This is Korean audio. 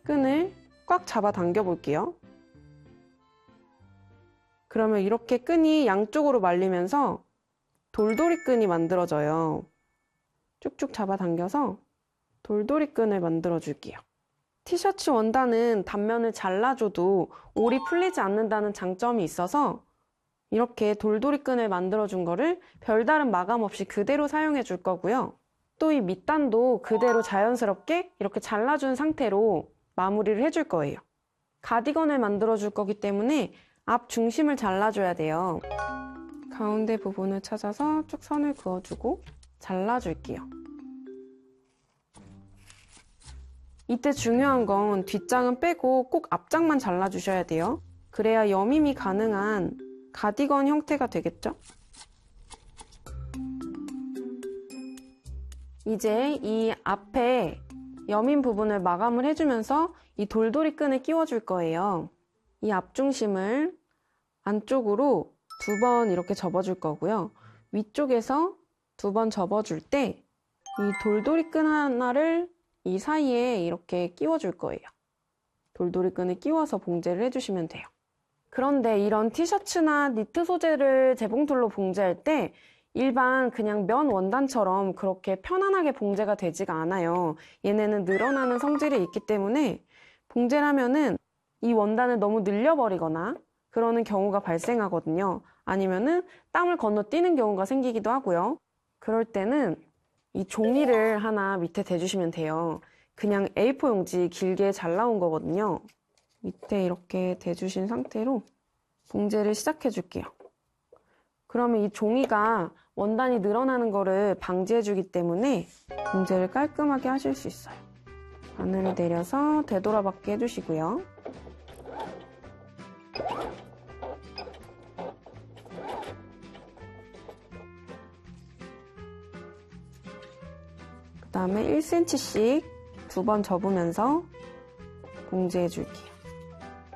끈을 꽉 잡아 당겨 볼게요. 그러면 이렇게 끈이 양쪽으로 말리면서 돌돌이 끈이 만들어져요. 쭉쭉 잡아 당겨서 돌돌이 끈을 만들어 줄게요. 티셔츠 원단은 단면을 잘라줘도 올이 풀리지 않는다는 장점이 있어서 이렇게 돌돌이 끈을 만들어 준 거를 별다른 마감 없이 그대로 사용해 줄 거고요. 또 이 밑단도 그대로 자연스럽게 이렇게 잘라준 상태로 마무리를 해줄 거예요. 가디건을 만들어 줄 거기 때문에 앞 중심을 잘라줘야 돼요. 가운데 부분을 찾아서 쭉 선을 그어주고 잘라줄게요. 이때 중요한 건 뒷장은 빼고 꼭 앞장만 잘라주셔야 돼요. 그래야 여밈이 가능한 가디건 형태가 되겠죠? 이제 이 앞에 여밈 부분을 마감을 해주면서 이 돌돌이 끈을 끼워줄 거예요. 이 앞중심을 안쪽으로 2번 이렇게 접어줄 거고요. 위쪽에서 2번 접어줄 때 이 돌돌이 끈 하나를 이 사이에 이렇게 끼워줄 거예요. 돌돌이 끈을 끼워서 봉제를 해주시면 돼요. 그런데 이런 티셔츠나 니트 소재를 재봉틀로 봉제할 때 일반 그냥 면 원단처럼 그렇게 편안하게 봉제가 되지가 않아요. 얘네는 늘어나는 성질이 있기 때문에 봉제를 하면은 이 원단을 너무 늘려버리거나 그러는 경우가 발생하거든요. 아니면은 땀을 건너뛰는 경우가 생기기도 하고요. 그럴 때는 이 종이를 하나 밑에 대주시면 돼요. 그냥 A4 용지 길게 잘 나온 거거든요. 밑에 이렇게 대주신 상태로 봉제를 시작해 줄게요. 그러면 이 종이가 원단이 늘어나는 거를 방지해 주기 때문에 봉제를 깔끔하게 하실 수 있어요. 바늘을 내려서 되돌아받게 해주시고요. 그 다음에 1cm씩 2번 접으면서 봉제해 줄게요.